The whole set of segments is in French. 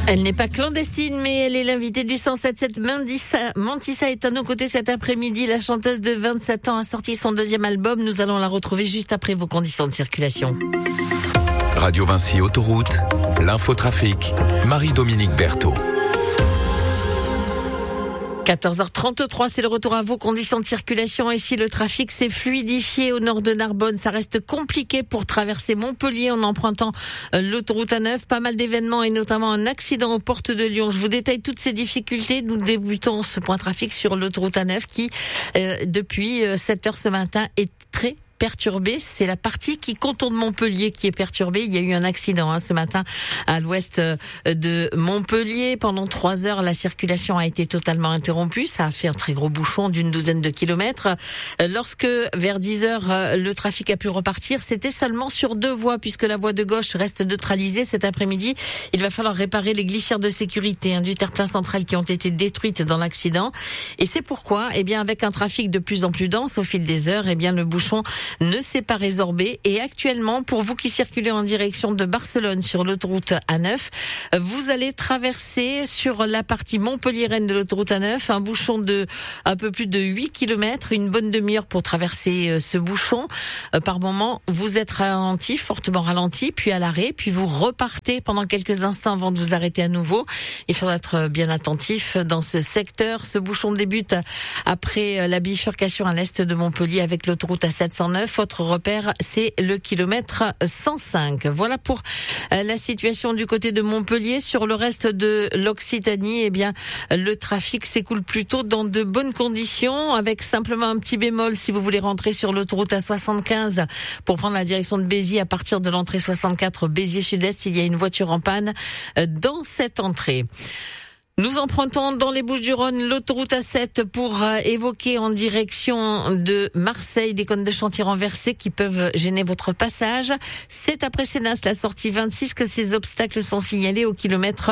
Elle n'est pas clandestine, mais elle est l'invitée du 107.7. Mantissa est à nos côtés cet après-midi. La chanteuse de 27 ans a sorti son deuxième album. Nous allons la retrouver juste après vos conditions de circulation. Radio Vinci Autoroute, l'infotrafic, Marie-Dominique Berthaud. 14h33, c'est le retour à vos conditions de circulation. Ici, le trafic s'est fluidifié au nord de Narbonne. Ça reste compliqué pour traverser Montpellier en empruntant l'autoroute A9. Pas mal d'événements et notamment un accident aux portes de Lyon. Je vous détaille toutes ces difficultés. Nous débutons ce point trafic sur l'autoroute A9 qui, depuis 7h ce matin, est très perturbée. C'est la partie qui contourne Montpellier qui est perturbée. Il y a eu un accident ce matin à l'ouest de Montpellier. Pendant 3 heures, la circulation a été totalement interrompue. Ça a fait un très gros bouchon d'une douzaine de kilomètres. Lorsque, vers 10 heures, le trafic a pu repartir, c'était seulement sur 2 voies puisque la voie de gauche reste neutralisée. Cet après-midi, il va falloir réparer les glissières de sécurité du terre-plein central qui ont été détruites dans l'accident. Et c'est pourquoi, avec un trafic de plus en plus dense au fil des heures, le bouchon ne s'est pas résorbé. Et actuellement, pour vous qui circulez en direction de Barcelone sur l'autoroute A9, vous allez traverser sur la partie Montpellier-Rennes de l'autoroute A9 un bouchon de un peu plus de 8 km, une bonne demi-heure pour traverser ce bouchon. Par moment, vous êtes ralenti, fortement ralenti, puis à l'arrêt, puis vous repartez pendant quelques instants avant de vous arrêter à nouveau. Il faudra être bien attentif dans ce secteur. Ce bouchon débute après la bifurcation à l'est de Montpellier avec l'autoroute A709. Votre repère, c'est le kilomètre 105. Voilà pour la situation du côté de Montpellier. Sur le reste de l'Occitanie, le trafic s'écoule plutôt dans de bonnes conditions, avec simplement un petit bémol si vous voulez rentrer sur l'autoroute A75 pour prendre la direction de Béziers à partir de l'entrée 64 Béziers Sud-Est. Il y a une voiture en panne dans cette entrée. Nous empruntons dans les Bouches-du-Rhône l'autoroute A7 pour évoquer en direction de Marseille des cônes de chantier renversés qui peuvent gêner votre passage. C'est après Sénas, la sortie 26, que ces obstacles sont signalés au kilomètre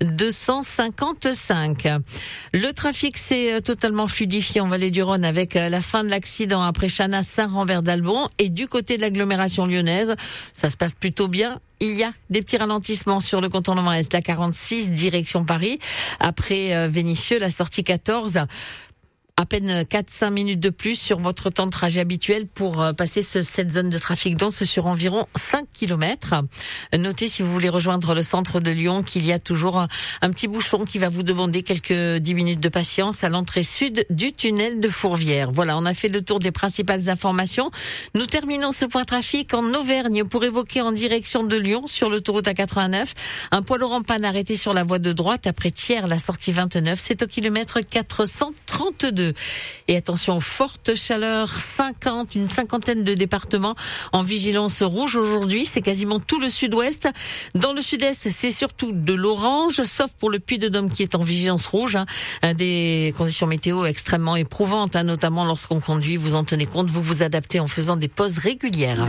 255. Le trafic s'est totalement fluidifié en Vallée du Rhône avec la fin de l'accident après Chanas Saint-Rambert-d'Albon. Et du côté de l'agglomération lyonnaise, ça se passe plutôt bien. Il y a des petits ralentissements sur le contournement Est, la 46, direction Paris. Après Vénissieux, la sortie 14. À peine 4-5 minutes de plus sur votre temps de trajet habituel pour passer cette zone de trafic dense sur environ 5 km. Notez, si vous voulez rejoindre le centre de Lyon, qu'il y a toujours un petit bouchon qui va vous demander quelques 10 minutes de patience à l'entrée sud du tunnel de Fourvière. Voilà, on a fait le tour des principales informations. Nous terminons ce point trafic en Auvergne pour évoquer en direction de Lyon sur l'autoroute A89 un poids lourd en panne arrêté sur la voie de droite après Thiers, la sortie 29. C'est au kilomètre 432. Et attention, forte chaleur, une cinquantaine de départements en vigilance rouge aujourd'hui. C'est quasiment tout le sud-ouest. Dans le sud-est, c'est surtout de l'orange, sauf pour le Puy-de-Dôme qui est en vigilance rouge. Des conditions météo extrêmement éprouvantes, notamment lorsqu'on conduit. Vous en tenez compte, vous vous adaptez en faisant des pauses régulières.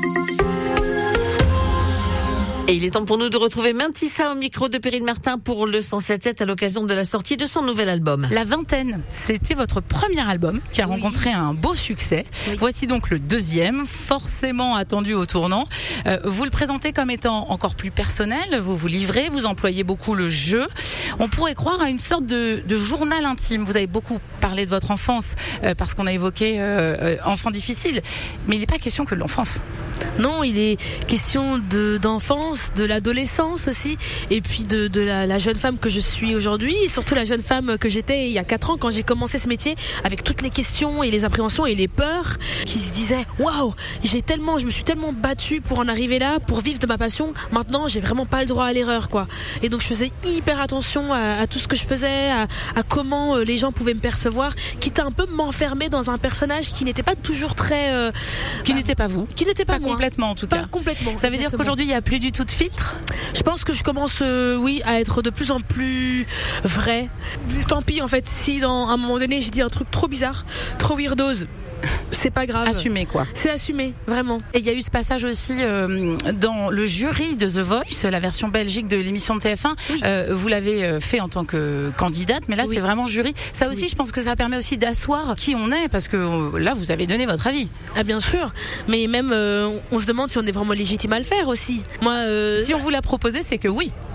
Et il est temps pour nous de retrouver Mantissa au micro de Perrine Martin pour le 107.7 à l'occasion de la sortie de son nouvel album. La Vingtaine, c'était votre premier album qui a rencontré un beau succès. Oui. Voici donc le deuxième, forcément attendu au tournant. Vous le présentez comme étant encore plus personnel, vous vous livrez, vous employez beaucoup le jeu. On pourrait croire à une sorte de journal intime. Vous avez beaucoup parlé de votre enfance parce qu'on a évoqué enfant difficile, mais il n'est pas question que de l'enfance. Non, il est question d'enfance, de l'adolescence aussi, et puis de la jeune femme que je suis aujourd'hui, et surtout la jeune femme que j'étais il y a 4 ans quand j'ai commencé ce métier, avec toutes les questions et les appréhensions et les peurs, qui se disaient waouh, je me suis tellement battue pour en arriver là, pour vivre de ma passion. Maintenant, j'ai vraiment pas le droit à l'erreur, quoi. Et donc je faisais hyper attention à tout ce que je faisais, à comment les gens pouvaient me percevoir, quitte à un peu m'enfermer dans un personnage qui n'était pas toujours très qui n'était pas vous, qui n'était pas moi. Complètement en tout cas. Pas complètement. Ça veut dire qu'aujourd'hui il n'y a plus du tout de filtre. Je pense que je commence à être de plus en plus vrai. Tant pis en fait si dans un moment donné j'ai dit un truc trop bizarre, trop weirdos. C'est pas grave. Assumé quoi. C'est assumé, vraiment. Et il y a eu ce passage aussi dans le jury de The Voice, la version belgique de l'émission de TF1. Oui. Vous l'avez fait en tant que candidate, mais là c'est vraiment jury. Ça aussi, je pense que ça permet aussi d'asseoir qui on est, parce que là vous avez donné votre avis. Ah bien sûr, mais même on se demande si on est vraiment légitime à le faire aussi. Moi, si on vous l'a proposé, c'est que oui.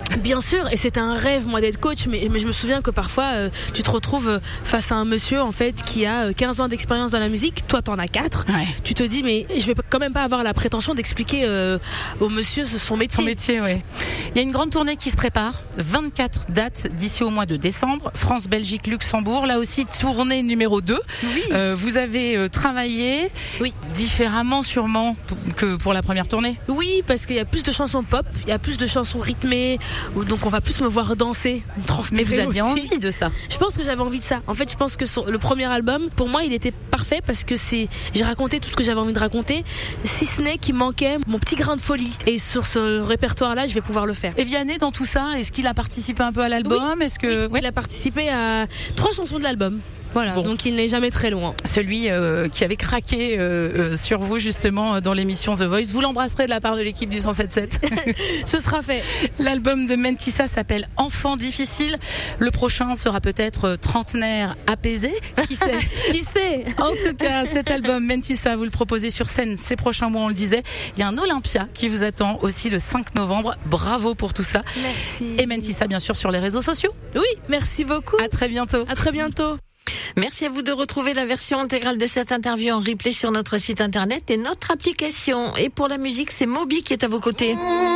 Bien sûr, et c'était un rêve moi d'être coach, mais je me souviens que parfois tu te retrouves face à un monsieur en fait qui a 15 ans d'expérience dans la musique, toi t'en as 4. Ouais. Tu te dis mais je vais quand même pas avoir la prétention d'expliquer au monsieur son métier. Son métier, oui. Il y a une grande tournée qui se prépare, 24 dates d'ici au mois de décembre, France, Belgique, Luxembourg, là aussi tournée numéro 2. Oui. Vous avez travaillé différemment sûrement que pour la première tournée. Oui, parce qu'il y a plus de chansons pop, il y a plus de chansons rythmées, donc on va plus me voir danser, mais vous aviez envie de ça? Je pense que j'avais envie de ça. En fait, je pense que le premier album, pour moi, il était parfait parce que j'ai raconté tout ce que j'avais envie de raconter, si ce n'est qu'il manquait mon petit grain de folie. Et sur ce répertoire-là, je vais pouvoir le faire. Et Vianney, dans tout ça, est-ce qu'il a participé un peu à l'album? Est-ce que il a participé à 3 chansons de l'album. Voilà, bon. Donc il n'est jamais très loin. Celui qui avait craqué sur vous justement dans l'émission The Voice, vous l'embrasserez de la part de l'équipe du 107.7. Ce sera fait. L'album de Mentissa s'appelle Enfant difficile. Le prochain sera peut-être trentenaire apaisé. Qui sait? Qui sait? En tout cas, cet album Mentissa, vous le proposez sur scène ces prochains mois, on le disait. Il y a un Olympia qui vous attend aussi le 5 novembre. Bravo pour tout ça. Merci. Et Mentissa, bien sûr, sur les réseaux sociaux. Oui, merci beaucoup. À très bientôt. À très bientôt. Merci à vous de retrouver la version intégrale de cette interview en replay sur notre site internet et notre application. Et pour la musique, c'est Moby qui est à vos côtés.